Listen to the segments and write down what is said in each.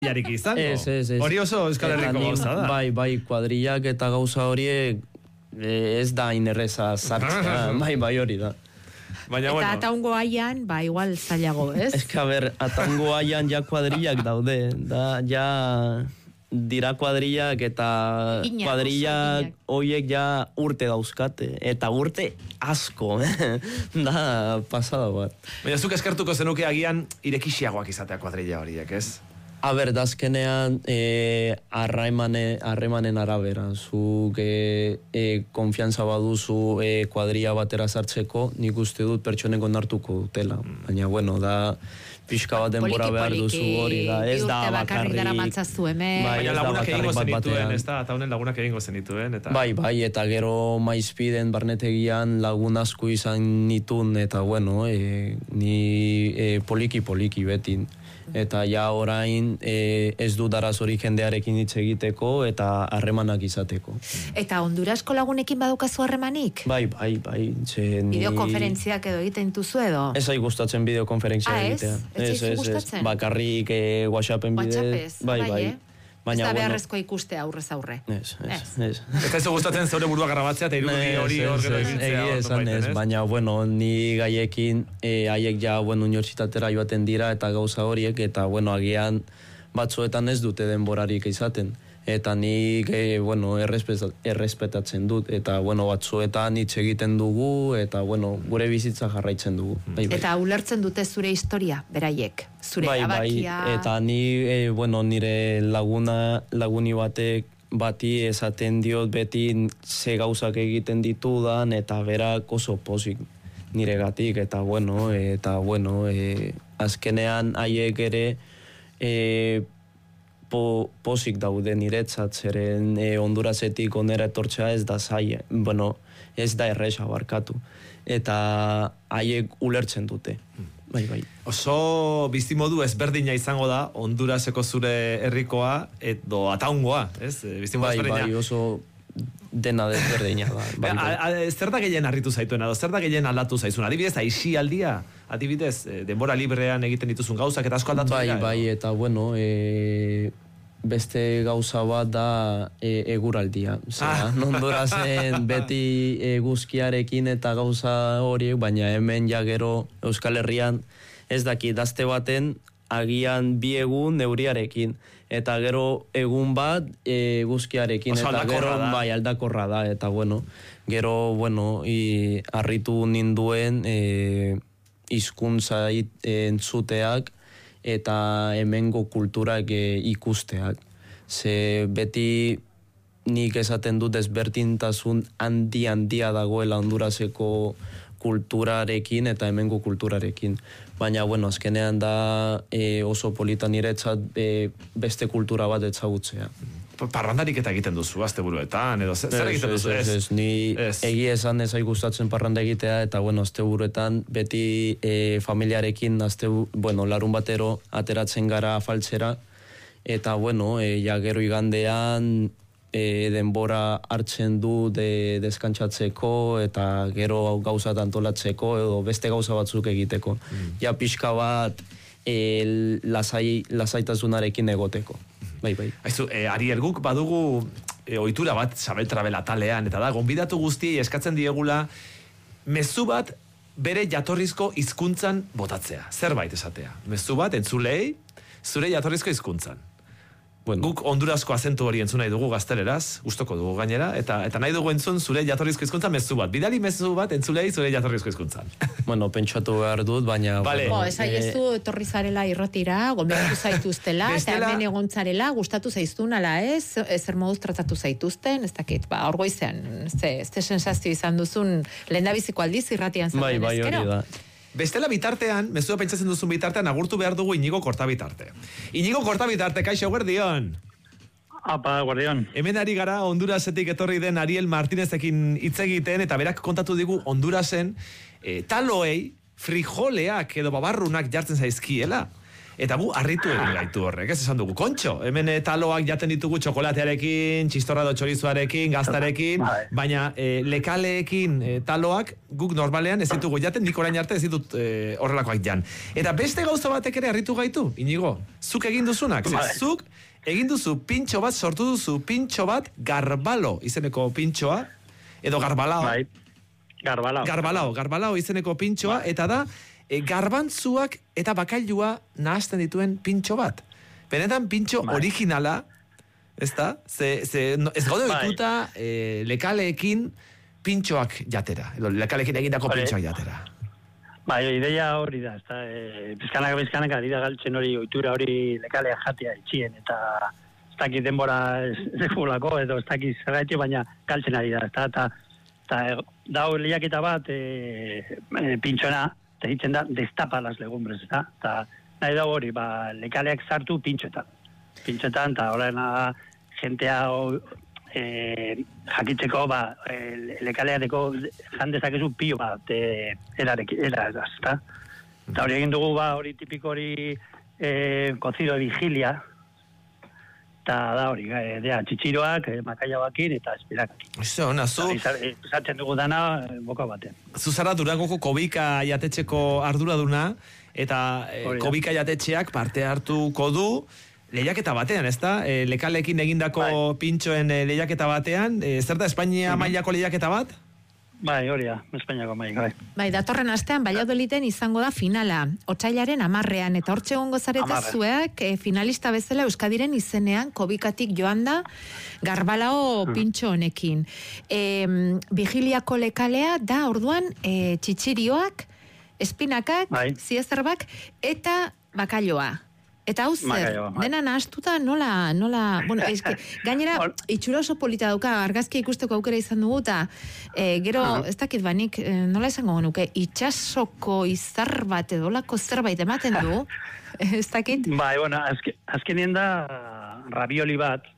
jarik izango. Ez. Hori oso Euskal Herriko gauza da. Bai, kuadrillak eta gauza horiek ez da inerreza sartzea, bai hori da. Baina, eta bueno. ataungo aian, igual zailago, ez? Ez que, a ber, ataungo aian ja kuadrillak daude, da, ja dira kuadrillak eta kuadrillak horiek ja urte dauzkate, eta urte asko, da pasada bat. Baina zuk eskertuko zenuke agian irekixiagoak izatea kuadrilla horiek, ez? A ber, dazkenean harremanen arabera, zuk konfiantza baduzu kuadrilla batera sartzeko, nik uste dut pertsoneko nartuko dutela. Baina, bueno, da pixka bat denbora behar duzu hori, da ez da bakarrik. Baina lagunak egingo zenituen, ez da, eta honen lagunak egingo zenituen. Bai, eta gero maizpiden barnetegian lagun asko izan nitun, eta bueno, ni poliki betin. Eta ja orain ez dut arazori jendearekin hitz egiteko eta harremanak izateko. Eta Hondurasko lagunekin badukazu harremanik? Bai. Bideokonferentziak edo egiten duzu edo? Ez ai gustatzen bideokonferentzia egitea. Ez. Bakarrik WhatsAppen bidez. Bai. Ez da beharrezko ikuste aurrez aurre. Ez. Eta ez gustatzen zeure burua grabatzea eta irudi hori hor gero egitzea. Baina, bueno, ni gaiekin, haiek ja, bueno, unibertsitatera joaten dira eta gauza horiek, eta, bueno, agian batzuetan ez dute denborarik izaten. Eta nik, bueno, errespetatzen dut, eta, bueno, batzuetan hitz egiten dugu, eta, bueno, gure bizitza jarraitzen dugu. Bai. Eta ulertzen dute zure historia, beraiek, zure abakia... Eta ni, bueno, nire laguni bati esaten diot beti ze gauzak egiten ditudan, eta berak oso pozik niregatik, eta, bueno, azkenean haiek ere... pozik daude niretzat, zeren Hondurasetik onera etortzea ez da zaila, bueno, ez da erresa barkatu, eta haiek ulertzen dute. Bai. Oso bizimodu ezberdina izango da Honduraseko zure herrikoa edo ataungoa, ez? Bizimodu ezberdina. Bai, oso dena desberdina da. Zer da gehien harritu zaituen, edo zer da gehien aldatu zaizun? Adibidez, aisialdia, adibidez, denbora librean egiten dituzun gauzak eta asko aldatu dira? Bai, eta bueno, beste gauza bat da eguraldia. Hondurasen beti eguzkiarekin eta gauza horiek, baina hemen ja gero Euskal Herrian ez dakit, aste baten agian 2 egun euriarekin, eta gero egun bat eguzkiarekin, eta gero aldakorra da, eta bueno, gero, harritu ninduen hizkuntza entzuteak, eta hemengo kulturak ikusteak. Ze beti nik esaten dut ezberdintasun handia dagoela Honduraseko kulturarekin eta hemengo kulturarekin. Baina, azkenean da oso polita niretzat beste kultura bat ezagutzea. Parrandarik eta egiten duzu, asteburuetan, edo zer egiten duzu? Ez, ni egia esan ez gustatzen parranda egitea, eta asteburuetan beti familiarekin, larun batero ateratzen gara afaltzera, eta ja gero igandean denbora hartzen du deskantzatzeko eta gero gauzat antolatzeko edo beste gauza batzuk egiteko. Ja pixka bat lasaitasunarekin egoteko. Bai. Aizu, Ariel, guk badugu ohitura bat Sabeltrabel atalean, eta da, gonbidatu guztiei eskatzen diegula mezu bat bere jatorrizko hizkuntzan botatzea. Zerbait esatea. Mezu bat entzulei zure jatorrizko hizkuntzan. Guk Hondurasko azentu hori entzun nahi dugu gazteleraz, gustoko dugu gainera, eta nahi dugu entzun zure jatorrizko hizkuntzan mezu bat. Bidali mezu bat entzulei zure jatorrizko hizkuntzan. Pentsatu behar dut, baina... Ez aiezu etorri zarela irrotira, gomendatu zaituztela, eta hemen egontzarela, gustatu zaiztun, ala ez, zer moduz tratatu zaituzten, ez dakit, hor goizean, ze sensazio izan duzun, lehendabiziko aldiz irratian zaten ezkero. Bai, hori da. Bestela bitartean, mezua pentsatzen duzun bitartean, agurtu behar dugu Inigo Kortabitarte. Inigo Kortabitarte, kaixo, guardion! Apa, guardion. Hemen ari gara Hondurasetik etorri den Ariel Martinezekin hitz egiten, eta berak kontatu digu Hondurasen taloei frijoleak edo babarrunak jartzen zaizkiela. eta gu harritu egin gaitu horrek, ez esan dugu, kontxo, hemen taloak jaten ditugu txokolatearekin, txistorrado txorizuarekin, gaztarekin, baina lekaleekin taloak guk normalean ez ditugu jaten, nik orain arte ez ditut horrelakoak jan. Eta beste gauza batek ere harritu gaitu, Inigo, zuk egin duzunak, zuk egin duzu pintxo bat, sortu duzu pintxo bat, Garbalo izeneko pintxoa, edo Garbalao. Garbalao izeneko pintxoa, eta da, garbantzuak eta bakailua nahazten dituen pintxo bat. Benetan pintxo originala, ez da? Ez gaude oituta lekaleekin pintxoak jatera, edo lekaleekin egindako pintxoak jatera. Ideia hori da, ez da, bizkanak ari da galtzen hori, oitura hori lekalea jatea itxien, eta ez dakit denbora ez fulako, edo ez dakit zergaitu, baina galtzen ari da, ez da, eta dao lehiaketa bat pintxona, eta ditzen da, destapa las legumbres, eta nahi dago hori, lekaleak sartu pintxoetan, eta horrena jentea jakitzeko, lekaleateko jandezakezu pio bat eraraz, eta hori egin dugu, hori tipiko hori cocido de vigilia, eta da hori, txitxiroak, makaiabakin eta espirakakin. Eso, ona, zu... Zaten dugu dana, boka baten. Zuzara Durangoko kobika jatetxeko arduraduna, eta kobika jatetxeak parte hartuko du lehiaketa batean, ez da? Lekalekin egindako pintxoen lehiaketa batean, zer da, Espainia mailako lehiaketa bat? Hori da, Espainiako mailako, datorren astean, Valladoliden izango da finala, otsailaren 10ean, eta hortxe egongo zarete zuek, finalista bezala Euskadiren izenean, kobikatik joan da, Garbalao pintxo honekin. Vigiliako lekalea da, orduan, txitxirioak, espinakak, ziezerbak, eta bakailoa. Eta hau zer, dena nahastuta nola, bueno, gainera, itxura oso polita dauka, argazkia ikusteko aukera izan dugu, eta gero, ez dakit banik, nola esango genuke, itxasoko izar bat edolako zerbait ematen du, ez dakit? Bueno, azkenien da ravioli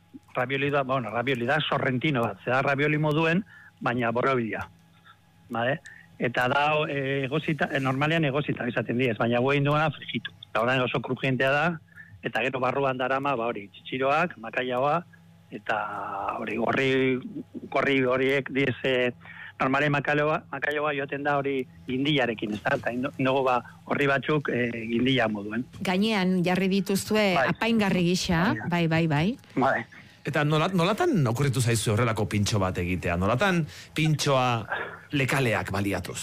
da sorrentino bat, zeda ravioli moduen, baina borrobila, bale? Eta da, normalean egozita izaten diez, baina guein duena frigitu. Eta orain oso krujientea da, eta gero barruan darama, hori, txitxiroak, makaiaoa, eta hori, gorri horiek diez, normalen makaiaoa joaten da hori gindillarekin, ez da, eta indogo horri batzuk gindilla moduen. Gainean jarri dituzue apaingarri gisa, bai. Eta nolatan okurritu zaizu horrelako pintxo bat egitea? Nolatan pintxoa lekaleak baliatuz?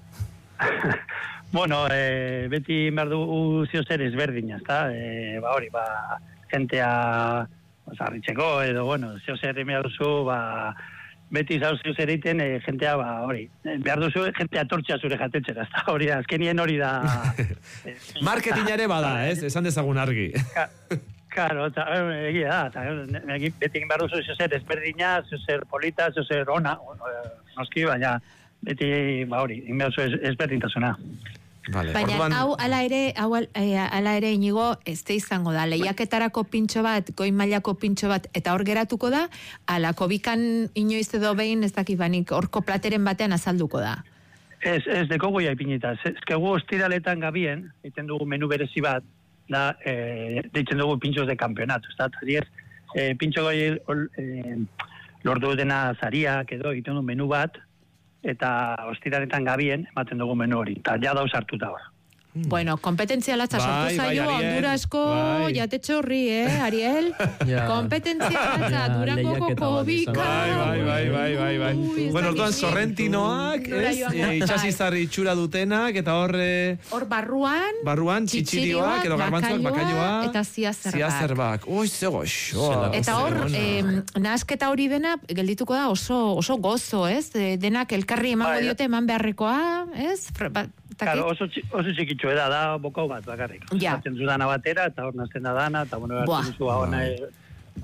Bueno, beti behar du zio zer ezberdina, ezta? Hori, jentea zarritzeko, edo, bueno, zio zer behar duzu, beti zau zio zer egiten, jentea, hori, behar duzu jentea tortxea zure jatetxera, ezta? Hori, azkenien hori da... Marketingare bada, ez? Esan dezagun argi. Claro, egia da, beti egin behar duzu zer ezberdina, zer polita, zer ona, noski, baina beti, hori, egin behar duzu ezberdintasuna. Vale, baina hau ala ere Inigo, ez da izango da, lehiaketarako pintxo bat, goi mailako pintxo bat, eta hor geratuko da, ala kobikan inoiz edo behin, ez dakit banik, horko plateren batean azalduko da. Ez deko goia ipinita, ez kegu ostiraletan gabien, egiten dugu menu berezi bat, da, deitzen dugu pintxos de campeonato, ez da, pintxo goi lortu dena zariak edo egiten du menu bat, eta ostiraretan gabien ematen dugu menu hori, eta ja dauz hartuta hor. Bueno, kompetentzia latza sortu zaio, Hondurasko jatetxe horri, Ariel? Kompetentzia latza, Durangoko kobika. Bai. Bueno, orduan sorrentinoak, itxasizarri itxura dutenak, eta hor barruan, txitxirioak, edo garbantzuak, bakailoa, eta ziazerbak. Zego, eta hor, nahasketa hori dena, geldituko da oso gozo, ez? Denak elkarri emango diote eman beharrekoa, ez? Claro, oso txikitxo da bokau bat bakarrik. Zaten zu dana batera, eta hor nazten da dana, eta bueno, hartzen zu hona...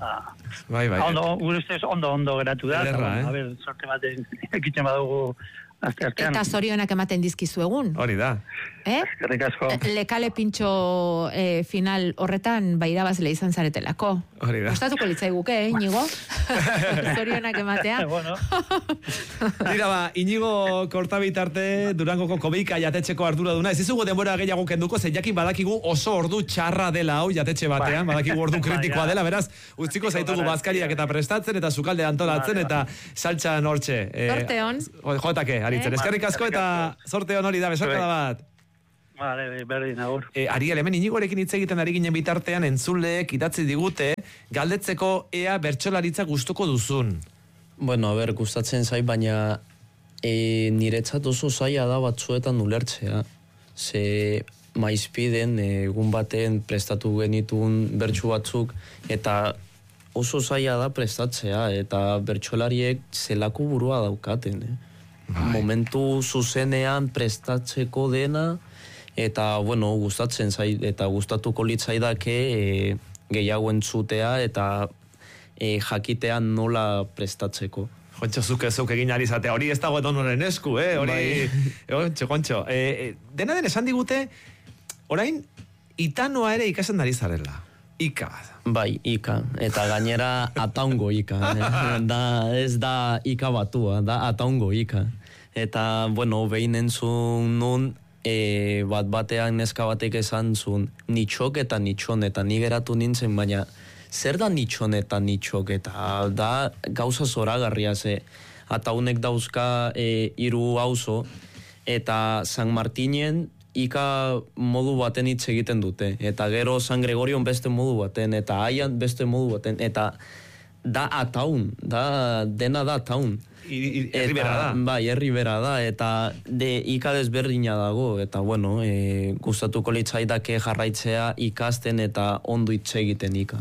Bai. Ondo geratu da, eta a ber, sorte bat ekitzen badugu asteartean. Eta zorionak ematen dizkizu egun. Hori da. Eskerrik asko. Lekale pintxo final horretan irabazle izan zaretelako. Hori da. Gustatuko litzaiguke, Inigo? Zorionak ematea. Bueno. Dira Inigo Kortabitarte, Durangoko komika jatetxeko arduraduna. Ez izugu denbora gehiago kenduko, ze jakin badakigu oso ordu txarra dela hau jatetxe batean, badakigu ordu kritikoa dela, beraz, utziko zaitugu bazkariak eta prestatzen, eta sukalde antolatzen, eta saltxan hortxe. Zorte hon. Jotake, aritzen. Eskerrik asko eta zorte hon hori da, besarkada bat. Vale, berdin, agur. Ariel, hemen Inigorekin hitz egiten ari ginen bitartean entzuleek idatzi digute, galdetzeko ea bertsolaritza gustuko duzun. Bueno, gustatzen zait, baina niretzat oso zaila da batzuetan ulertzea. Ze maizpiden egun baten prestatu genitun bertsu batzuk, eta oso zaila da prestatzea, eta bertsolariek zelako burua daukaten. Momentu zuzenean prestatzeko dena, eta, bueno, gustatzen zait, eta gustatuko litzaidake gehiago entzutea, eta jakitean nola prestatzeko. Jontxo, zuk egin ari zatea, hori ez dago edonoren esku, hori... Jontxo, dena den esan digute, orain, itanoa ere ikasen ari zarela. Ika. Bai, Ika. Eta gainera ataungo Ika. Ez da Ika batua, da ataungo Ika. Eta, bueno, behin entzun nun, batean neska batek esan zuen, nitxok eta nitxon, eta ni geratu nintzen, baina zer da nitxon eta nitxok, eta da gauza zoragarria ze. Ataunek dauzka 3 auzo, eta San Martinen Ika modu baten hitz egiten dute, eta gero San Gregorion beste modu baten, eta Aian beste modu baten, eta da ataun, dena da ataun. Herri bera da. Bai, herri bera da, eta Ika desberdina dago, eta bueno, gustatuko litzaidake jarraitzea ikasten eta ondo hitz egiten Ika.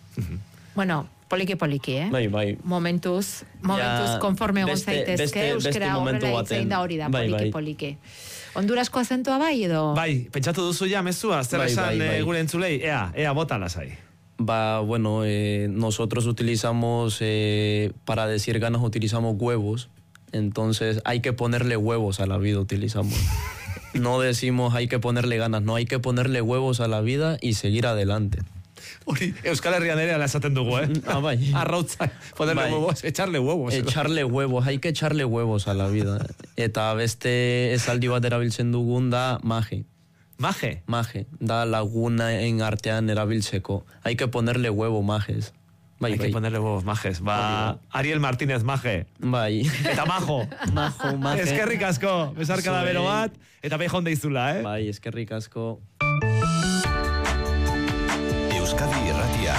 Bueno, poliki, Bai. Momentuz konforme egon zaitezke, euskera horrela hitzein da hori da, poliki. Hondurasko azentua bai edo? Bai, pentsatu duzu ja mezua, zer esan gure entzulei, ea bota lasai. Bueno, nosotros utilizamos, para decir ganas utilizamos huevos, entonces hay que ponerle huevos a la vida, utilizamos. No decimos hay que ponerle ganas, no, hay que ponerle huevos a la vida y seguir adelante. Hori, Euskal Herrian ere ala esaten dugu, Bai. Arrautza, ponerle huevos, echarle huevos. Echarle huevos, hay que echarle huevos a la vida. Eta beste esaldi bat erabiltzen dugun da maje. Maje? Maje, da lagunen artean erabiltzeko. Hay que ponerle huevo majes. Hay que ponerle huevos majes. Ariel Martínez maje. Bai. Eta majo. Majo, maje. Eskerrik asko, besarkada bero bat, eta behi jonde izula, Bai, eskerrik asko. Euskadi Irratia.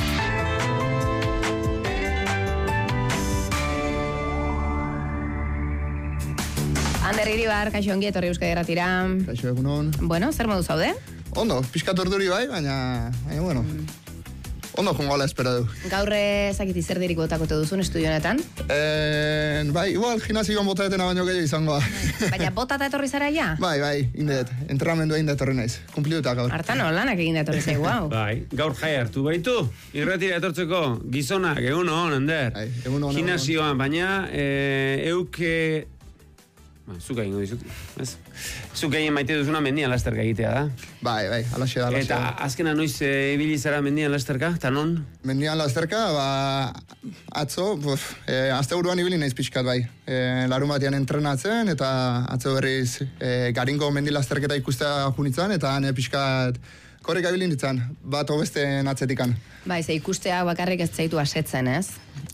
Ander Iribar, kaixo ongi etorri Euskadi Irratira. Kaixo egunon. Bueno, zer modu zaude? Ondo, pixkat orduri bai, baina bueno. Ondo jongola espero du. Gaur ezakit izerdirik botako te duzun estudio honetan? Bai, igual gimnasioan botaetena baino gehiago izango. Baina botata etorri zara ja? Bai, indet. Entrenamendua indet etorri naiz. Kumplituta gaur. Hartan lanak egin da etorri zaigu, hau. Bai, gaur jai hartu baitu. Irratira etortzeko gizonak, egun hon, Ander. Bai, egun hon. Gimnasioan, baina euke... Zuk egin dizut, ez? Zuk egin maite duzuna mendian lasterka egitea da. Bai, alaxe da. Eta azkena noiz ibili zara mendian lasterka, eta non? Mendian lasterka, atzo, asteburuan ibili naiz pixkat bai. Larun batean entrenatzen, eta atzo berriz garingo mendi lasterketa ikustea junitzen, eta pixkat korrika ibili nintzen, bat hobesten atzetikan. Bai, ze ikustea bakarrik ez zaitu asetzen, ez?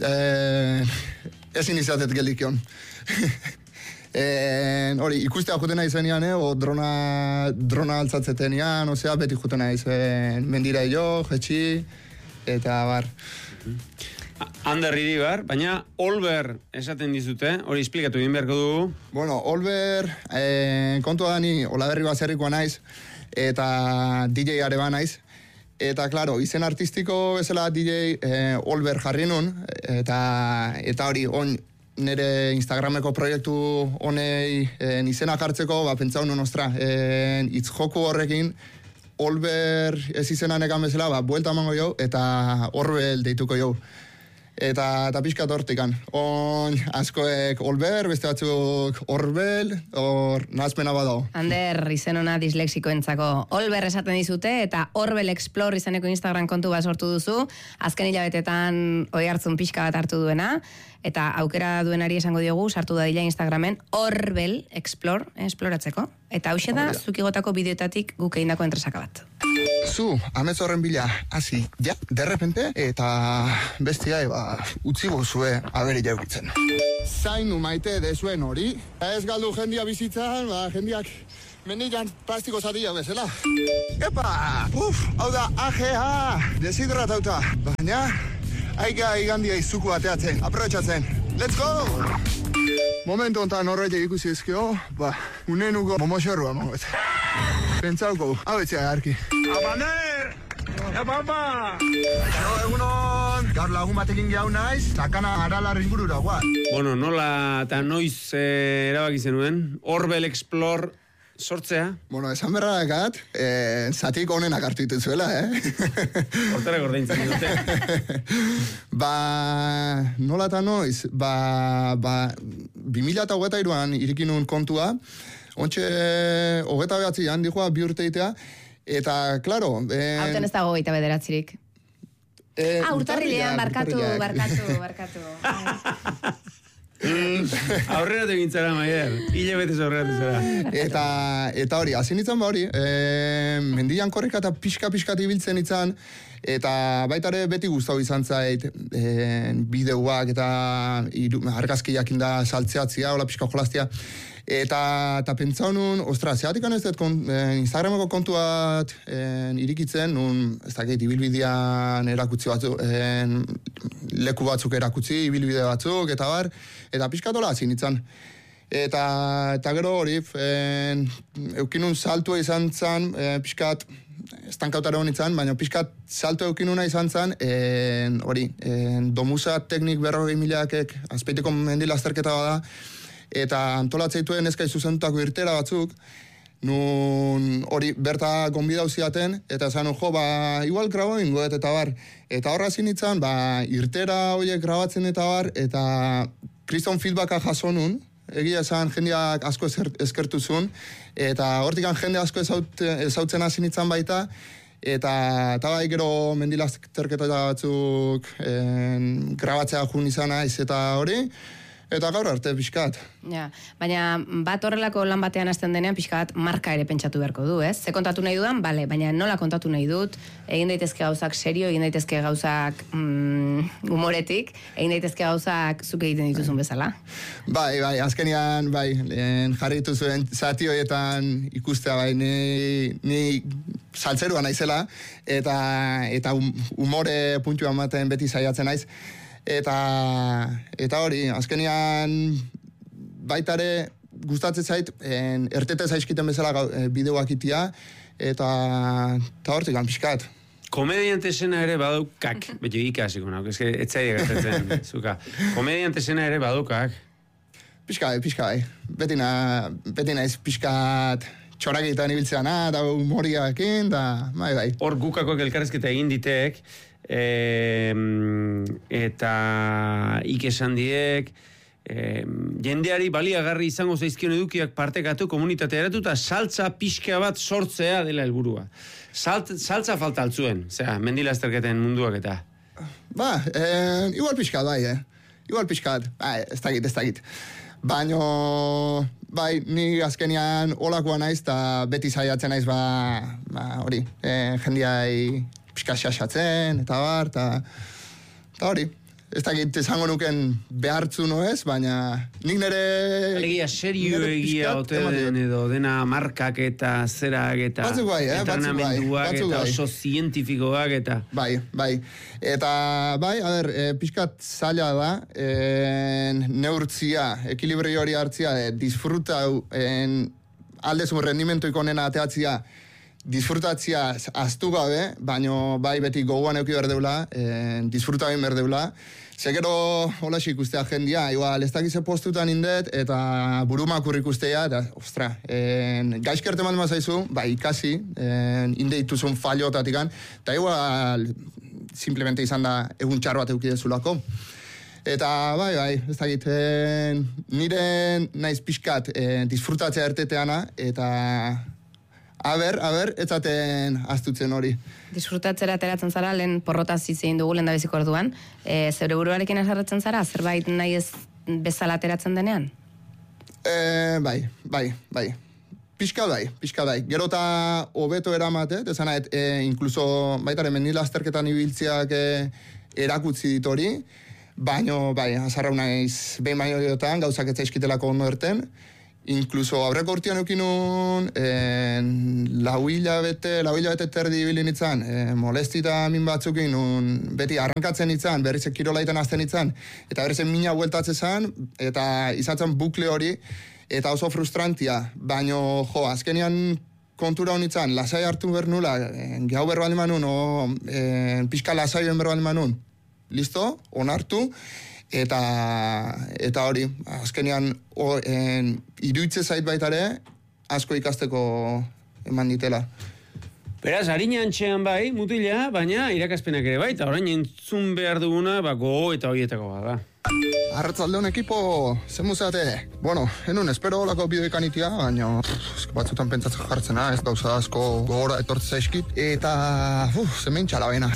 Ezin izatet geldikion. Hori, ikustea juten nahi zenean, o drona altzatzetenean, osea, beti juten nahi zen mendira jo, jetxi, eta bar. Ander Iribar, baina Olber esaten dizute, hori esplikatu egin beharko dugu. Bueno, Olber, kontua da ni Olaberri baserrikoa naiz, eta DJ areba naiz. Eta, klaro, izen artistiko bezala DJ Olber jarri nun, eta hori, nire Instagrameko proiektu honei izena jartzeko, pentsau nun, ostra, hitz joku horrekin, Olber ez izenan ekan bezala, buelta emango jau, eta Orbel deituko jau. eta pixka tortikan. Askoek Olber, beste batzuk Orbel, hor nazpena badao. Ander, izen ona dislexikoentzako Olber esaten dizute, eta Orbel Explore izeneko Instagram kontu bat sortu duzu, azken hilabetetan oi hartzun pixka bat hartu duena, eta aukera duenari esango diogu, sartu da dila Instagramen Orbel Explore, esploratzeko. Eta hauxe da, zukigotako bideoetatik guk egindako entresaka bat. Zu, amets horren bila, hasi, ja, derrepente, eta bestia, utzi gozue aberi jauritzen. Zainu maite dezuen hori, ez galdu jendia bizitzan, jendiak mendian plastiko zatia bezala. Epa, hau da AGA, deshidratauta, baina, aika igandia izuku bateatzen, aprobetxatzen. Let's go! Momentu ontan horretik ikusi ezkio, unenuko momoxorrua mongot. Pentsauko, hau etxea garki. Abaner! Epapa! Aixo, egunon! Gaur lagun batekin gehau naiz, sakana aralar ingurura, guat. Bueno, nola eta noiz erabaki zenuen, Orbel Explore sortzea. Bueno, esan berra dakat, zatik honenak hartu dituzuela, Hortara gordaintzen dute. Nola eta noiz, 2023an irikinun kontua, ontxe, 29an dijoa 2 urte itea, eta, klaro... Hauten ez dago 29-rik. Urtarrilean, barkatu. Aurrera tegintzara, Maider. Hile betez aurrera zara. Eta hori, hasi nintzen hori, mendian korrika eta pixka-pixkat ibiltzen nintzen, eta baitare beti gustau izan zait, bideoak eta argazkiak inda saltzeatzia, hola pixka jolaztia, eta pentsau nun, ostra, zeatik ez dut Instagrameko kontu bat irikitzen, nun, ez dakit, ibilbidean erakutzi batzuk, leku batzuk erakutzi, ibilbide batzuk, eta bar, eta pixkatola hasi nintzen. Eta gero hori, eukinun saltua izan zen, pixkat, estankautara honi zen, baina pixkat salto eukinuna izan zen, hori, domusa teknik 40.000-ek, azpeiteko mendilazterketa bada, eta antolatzeituen eskai zuzentutako irtera batzuk, nun hori berta gonbidau ziaten, eta esan igual grabo ingoet eta bar. Eta horra zinitzen, irtera horiek grabatzen eta bar, eta kriston feedbacka jaso nun, egia esan jendeak asko eskertu zuen, eta hortikan jende asko ezautzen hasi nintzen baita, eta bai gero mendilazterketa batzuk grabatzea jun izan naiz eta hori, eta gaur arte pixkat. Ja, baina bat horrelako lan batean hasten denean pixkat marka ere pentsatu beharko du, ez? Ze kontatu nahi dudan, bale, baina nola kontatu nahi dut, egin daitezke gauzak serio, egin daitezke gauzak humoretik, egin daitezke gauzak zuk egiten dituzun bezala. Bai, azkenian, jarritu zuen zati horietan ikustea, ni saltzerua naizela, eta humore puntua ematen beti saiatzen naiz, eta hori, azkenian baitare gustatzen zait, ertete zaizkiten bezala bideoak itia, eta hortik pixkat. Komediante zena ere badukak, beti ikasiko nauk, etzaide gertatzen, zuka. Komediante zena ere badukak. Pixkai. Beti naiz pixkat txoraketan ibiltzean, eta humoriakin, eta bai. Hor gukakoak elkarrezketa egin ditek, eta ikesan diek, jendeari baliagarri izango zaizkion edukiak partekatu, komunitatea eratu, eta saltza pixka bat sortzea dela helburua. Saltza falta altzuen, mendilazterketen munduak eta. Igual pixkat, Igual pixkat, ez dakit. Baina, ni azkenian olakoa naiz, eta beti saiatzen naiz, hori, jendeai pixka xaxatzen, eta bar, eta hori. Ez dakit esango nuken behartzu noez, baina nik nire... Alegia serio egia ote den edo dena markak eta zerak eta entrenamenduak eta oso zientifikoak eta... Bai. Eta, pixkat zaila da, neurtzia, ekilibrio hori hartzia, disfruta aldezun rendimentu ikonena ateatzia, disfrutatzia aztu gabe, baino beti gogoan euki berdeula, disfruta egin berdeula. Zegero holasik ikustea jendia, igual, ez dakize postutan indet, eta burumakur ikustea, eta, ostra, gaizkerte mandu mazaizu, ikasi, inde dituzun fallotatik, eta igual, simplemente izan da egun txar bat eukidezulako. Eta bai, ez dakit, nire naiz pixkat disfrutatzea erteteana, eta aber, etzaten astutzen hori. Disfrutatzera ateratzen zara, lehen porrotaz hitzein dugu lehen da beziko orduan. Zeure buruarekin azarretzen zara, zerbait nahi ez bezala ateratzen denean? Bai. Pixka bai. Gero eta hobeto eramate, esanet, inkluso baitaren mendila azterketan ibiltziak erakutzi dit hori, baino, bai, azarra naiz behin baino diotan, gauzak etzaizkitelako ondo erten, inkluso aurreko urtean eukinun lau hilabete terdi ibilin itzan, molestita min batzukin, beti arrankatzen itzan, berriz kirolaiten azten itzan, eta berriz mina bueltatzen zan, eta izatzen bukle hori, eta oso frustrantia, baino, azkenian kontura honitzen, lasai hartu bernula, gau berro alimanun, pixka lasaioen berro alimanun, listo, onartu, eta hori, azkenian iruitze zait baitare, asko ikasteko eman ditela. Beraz, harina antxean bai, mutila, baina irakaspenak ere bai, eta orain entzun behar duguna, gogo eta horietako bada. Arratzaldeon ekipo, zen muzate? Bueno, enun, espero olako bideoikan itia, baina batzutan pentsatzen jartzena, ez gauza asko gogora etortze zaizkit, eta zemen txala baina.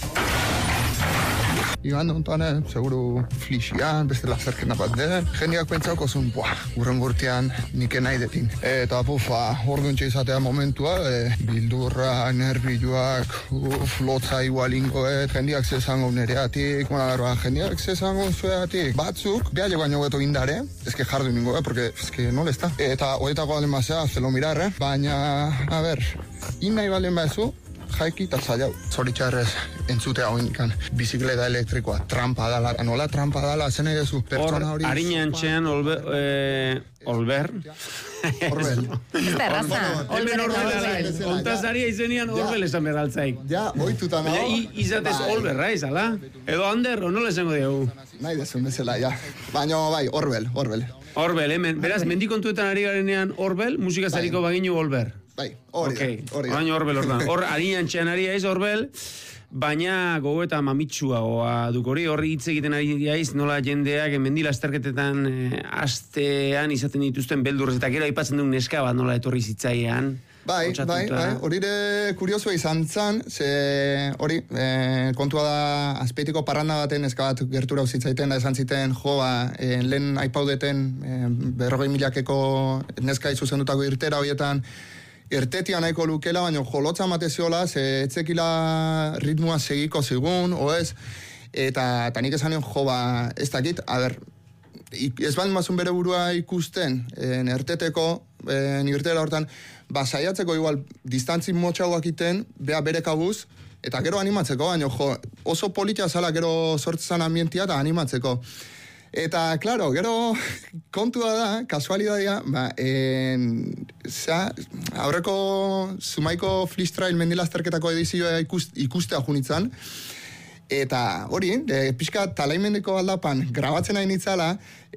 Igan dontan, seguru flixian, beste lazerkena bat den. Jendiak pentsauko zuen, urren gurtian nike nahi detin. Eta orduntxe izatea momentua, bildurra, nervioak, lotza igualingoet, jendiak zezango nereatik, jendiak zezango zueatik. Batzuk, behar baino beto indare, ezke jardu ningo, porque ezke nola ez da. Eta horietako balen bazea, zelo mirar, baina, a ber, nahi balen bazu, jaiki eta zailau. Zoritxarrez entzutea hoinikan bizikleta elektrikoa. Trampa dala, nola trampa dala, zen egezu. Hor, harina antxean, Olber. Orbel. Ez da erraza. Ontazaria izenian Orbel esan beraltzaik. Ja, oituta nago. Izatez Olber, raiz, ala? Edo Ander, nola esango dugu? Nahi desun bezala, ja. Baina, bai, Orbel. Orbel, hemen. Beraz, mendikontuetan ari garenean Orbel, musikazariko baginu Olber. Bai, hori da. Baina Orbel ordan. Hor, harina antxean ari aiz Orbel, baina gogo eta mamitsua duk hori hitz egiten ari aiz, nola jendeak mendila azterketetan astean izaten dituzten beldurrez, eta gero aipatzen duen neska bat nola etorri zitzailean. Bai, hori de kuriosua izan zan, ze hori, kontua da azpeitiko parranda baten neska bat gertura uzitzaiten da esan ziten, lehen aipaudeten 40.000 neska izuzendutako irtera horietan, ertetia nahiko lukela, baina jolotza mateziola, ze etzekila ritmoa segiko zigun, oez, eta nik esan ez dakit, a ber, ez baldin mazun bere burua ikusten, erteteko, irtera hortan, saiatzeko igual, distantzi motxauak iten, bere kabuz, eta gero animatzeko, baina oso politia zala gero sortzan ambientia eta animatzeko. Eta, klaro, gero kontua da, kasualidadia, aurreko Zumaiko Freestyle mendilazterketako edizioa ikustea junitzan, eta hori, pixka talaimendeko aldapan grabatzen nahi nitzala,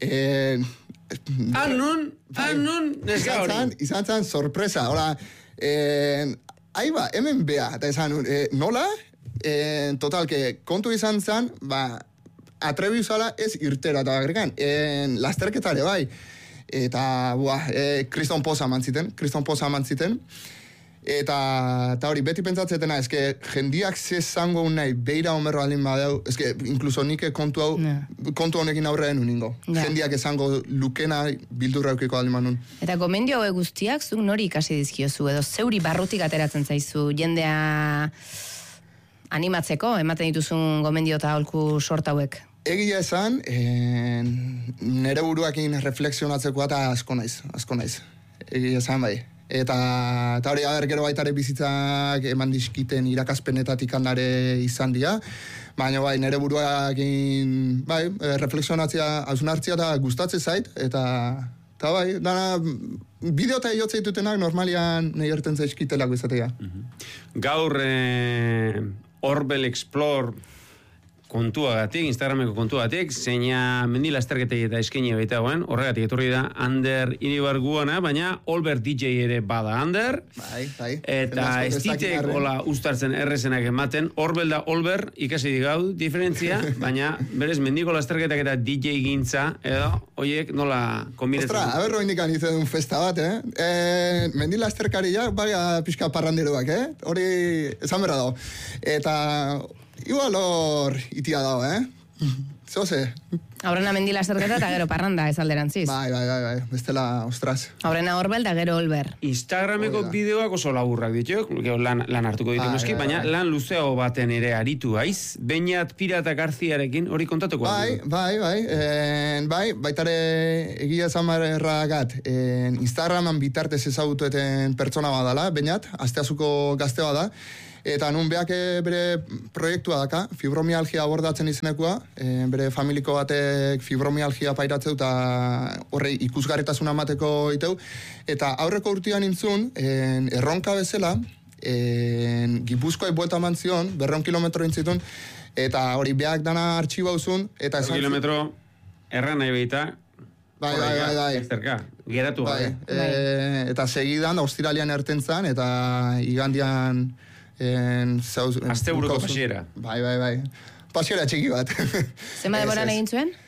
Anun, neska hori. Izan zan sorpresa, hola, aiba, hemen bea, eta esan, nola? Total, kontu izan zan, atrebi usala ez irtera, eta agregan, lasterketare bai, eta, kriston poza mantziten, eta hori, beti pentsatzetena, eske, jendiak zezango nahi, beira omerro alin badeu, eske, inkluso nike kontu honekin aurrean uningo. Jendiak esango lukena bildurra eukiko alin manun. Eta gomendio hauek guztiak, zuk nori ikasi dizkiozu, edo zeuri barrutik ateratzen zaizu, jendea animatzeko, ematen dituzun gomendio eta holku sort hauek? Egia esan, nere buruakin reflexionatzeko eta asko naiz. Egia esan bai. Eta hori gero baitare bizitzak eman dizkiten irakaspenetatik handare izan dira, baina bai, nere buruakin reflexionatzea, hausnartzea eta gustatzen zait, eta bai, dana bideo eta eiotzea ditutenak normalian nahi erten zaizkitelako izatea. Gaur Orbel Explore kontuagatik, Instagrameko kontuagatik, zeina mendi lasterketei eta eskaini baitagoen, horregatik etorri da Ander Iribar Guana, baina Olber DJ ere bada Ander. Bai. Eta ez ditek hola ustartzen errezenak ematen, Orbel da Olber, ikasi digau, diferentzia, baina berez mendiko lasterketak eta DJ gintza, edo, oiek nola kombinatzen. Ostra, haber roinik anitzen un festa bat, mendi lasterkariak, baina pixka parranderuak, hori esan berra dago. Eta igual hor itia dago, Zoze. Aurrena mendi lasterketa eta gero parranda ez alderantziz. Bai. Bestela, ostras. Aurrena Orbel da gero Olber. Instagrameko bideoak oso laburrak ditu, lan hartuko ditu noski, baina lan luzeo baten ere aritu haiz. Beñat Pirata Garziarekin hori kontatuko. Bai, baitare egia zamarragat, Instagraman bitartez ezagutueten pertsona badala, Beñat, asteazuko gazte bada, eta nun beak bere proiektua daka, fibromialgia abordatzen izenekua, bere familiko batek fibromialgia pairatzeu eta horrei ikusgarritasuna emateko iteu, eta aurreko urtean intzun, erronka bezala, Gipuzkoai buelta mantzion, 200 kilometro intzitun, eta hori beak dana artxiba uzun, eta 2 kilometro erran nahi behita, Bai. Zerka, geratu bai. Eta segidan, ostiralian ertentzan, eta igandian Aste buruko pasiera. Bai. Pasiera txiki bat. Zema demoran egin zuen?